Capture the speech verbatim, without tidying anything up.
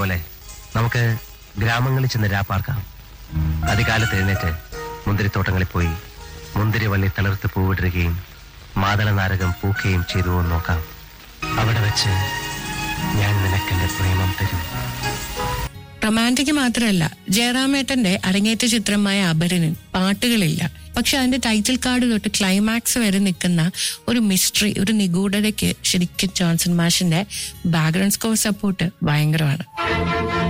പോലെ നമുക്ക് ഗ്രാമങ്ങളിൽ ചെന്ന് രാപ്പാർക്കാം. അധികാലത്ത് എഴുന്നേറ്റ് മുന്തിരിത്തോട്ടങ്ങളിൽ പോയി മുന്തിരിവള്ളി തളിർത്ത് പൂവിടുകയും മാതള നാരകം പൂക്കുകയും ചെയ്തുവോ നോക്കാം. അവിടെ വെച്ച് ഞാൻ നിനക്കെന്റെ പ്രേമം തരും. റൊമാൻറ്റിക് മാത്രമല്ല, ജയറാമേട്ടന്റെ അരങ്ങേറ്റ ചിത്രമായ അപരനിൽ പാട്ടുകളില്ല. പക്ഷെ അതിന്റെ ടൈറ്റിൽ കാർഡ് തൊട്ട് ക്ലൈമാക്സ് വരെ നിൽക്കുന്ന ഒരു മിസ്റ്ററി, ഒരു നിഗൂഢതയ്ക്ക് ശരിക്കും ജോൺസൺ മാഷിന്റെ ബാക്ക്ഗ്രൗണ്ട് സ്കോർ സപ്പോർട്ട് ഭയങ്കരമാണ്.